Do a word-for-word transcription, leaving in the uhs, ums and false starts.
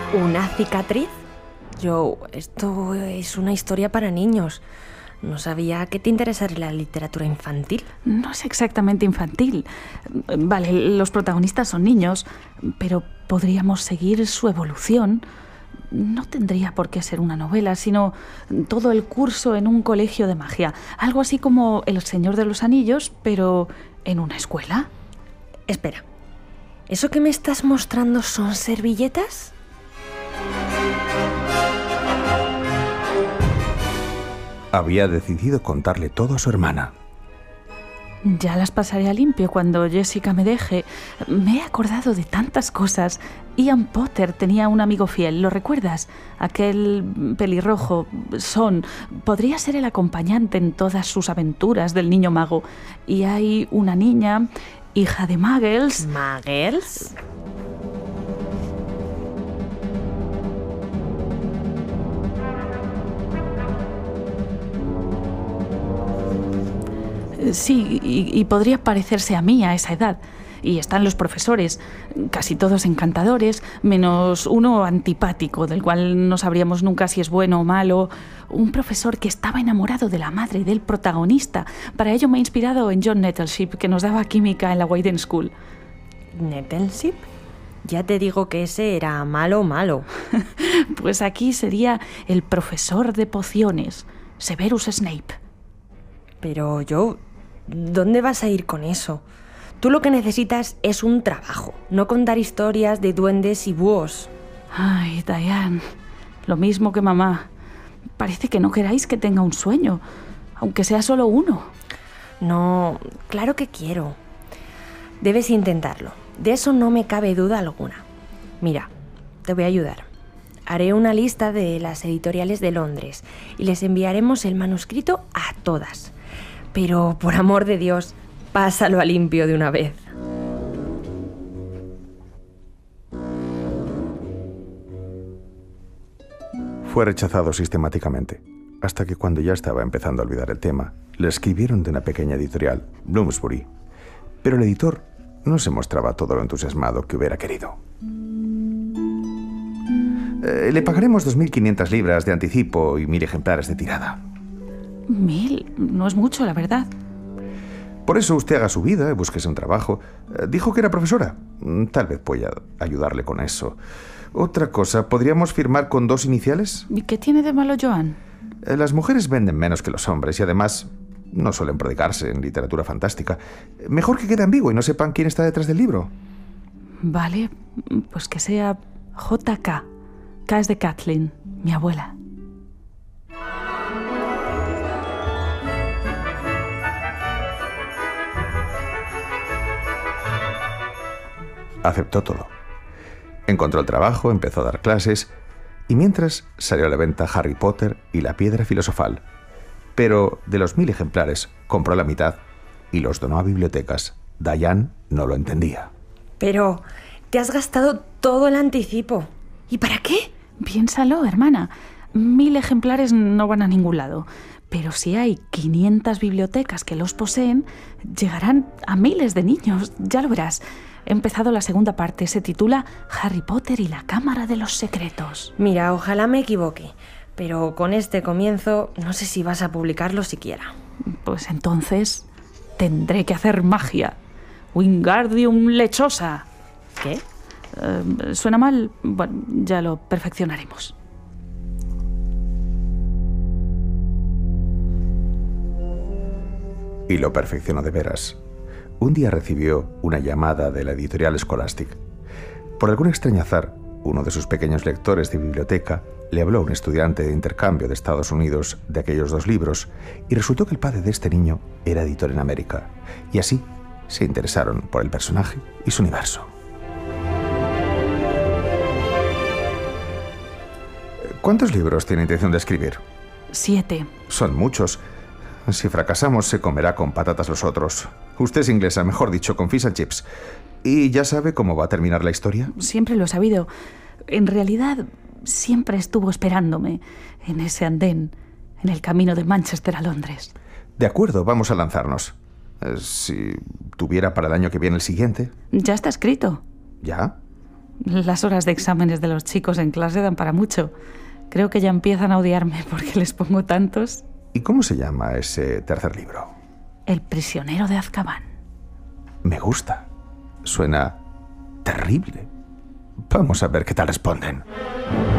¿Una cicatriz? Yo, esto es una historia para niños. No sabía que te interesara la literatura infantil. No es exactamente infantil. Vale, los protagonistas son niños, pero podríamos seguir su evolución. No tendría por qué ser una novela, sino todo el curso en un colegio de magia. Algo así como El Señor de los Anillos, pero en una escuela. Espera, ¿eso que me estás mostrando son servilletas? Había decidido contarle todo a su hermana. Ya las pasaré a limpio cuando Jessica me deje. Me he acordado de tantas cosas. Ian Potter tenía un amigo fiel, ¿lo recuerdas? Aquel pelirrojo, Son, podría ser el acompañante en todas sus aventuras del niño mago. Y hay una niña, hija de Muggles. ¿Muggles? Sí, y, y podría parecerse a mí a esa edad. Y están los profesores, casi todos encantadores, menos uno antipático, del cual no sabríamos nunca si es bueno o malo. Un profesor que estaba enamorado de la madre del protagonista. Para ello me he inspirado en John Nettleship, que nos daba química en la Wayden School. ¿Nettleship? Ya te digo que ese era malo, malo. Pues aquí sería el profesor de pociones, Severus Snape. Pero yo... ¿dónde vas a ir con eso? Tú lo que necesitas es un trabajo, no contar historias de duendes y búhos. Ay, Diane, lo mismo que mamá. Parece que no queráis que tenga un sueño, aunque sea solo uno. No, claro que quiero. Debes intentarlo, de eso no me cabe duda alguna. Mira, te voy a ayudar. Haré una lista de las editoriales de Londres y les enviaremos el manuscrito a todas. Pero, por amor de Dios, pásalo a limpio de una vez. Fue rechazado sistemáticamente, hasta que cuando ya estaba empezando a olvidar el tema, le escribieron de una pequeña editorial, Bloomsbury. Pero el editor no se mostraba todo lo entusiasmado que hubiera querido. Eh, le pagaremos dos mil quinientas libras de anticipo y mil ejemplares de tirada. Mil, no es mucho, la verdad. Por eso usted haga su vida y búsquese un trabajo. Eh, dijo que era profesora. Tal vez pueda ayudarle con eso. Otra cosa, ¿podríamos firmar con dos iniciales? ¿Y qué tiene de malo Joan? Eh, las mujeres venden menos que los hombres y además no suelen prodigarse en literatura fantástica. Mejor que quede ambiguo y no sepan quién está detrás del libro. Vale, pues que sea J K. K es de Kathleen, mi abuela. Aceptó todo. Encontró el trabajo, empezó a dar clases y mientras salió a la venta Harry Potter y la Piedra Filosofal. Pero de los mil ejemplares compró la mitad y los donó a bibliotecas. Diane no lo entendía. Pero te has gastado todo el anticipo. ¿Y para qué? Piénsalo, hermana. Mil ejemplares no van a ningún lado. Pero si hay quinientas bibliotecas que los poseen, llegarán a miles de niños. Ya lo verás. He empezado la segunda parte. Se titula Harry Potter y la Cámara de los Secretos. Mira, ojalá me equivoque. Pero con este comienzo no sé si vas a publicarlo siquiera. Pues entonces tendré que hacer magia. Wingardium Lechosa. ¿Qué? Uh, ¿Suena mal? Bueno, ya lo perfeccionaremos. Y lo perfeccionó de veras. Un día recibió una llamada de la editorial Scholastic. Por algún extraño azar, uno de sus pequeños lectores de biblioteca le habló a un estudiante de intercambio de Estados Unidos de aquellos dos libros y resultó que el padre de este niño era editor en América. Y así se interesaron por el personaje y su universo. ¿Cuántos libros tiene intención de escribir? Siete. Son muchos. Si fracasamos, se comerá con patatas los otros. Usted es inglesa, mejor dicho, con fish and chips. ¿Y ya sabe cómo va a terminar la historia? Siempre lo he sabido. En realidad, siempre estuvo esperándome en ese andén, en el camino de Manchester a Londres. De acuerdo, vamos a lanzarnos. Eh, si tuviera para el año que viene el siguiente. Ya está escrito. ¿Ya? Las horas de exámenes de los chicos en clase dan para mucho. Creo que ya empiezan a odiarme porque les pongo tantos. ¿Y cómo se llama ese tercer libro? El prisionero de Azkaban. Me gusta. Suena terrible. Vamos a ver qué tal responden.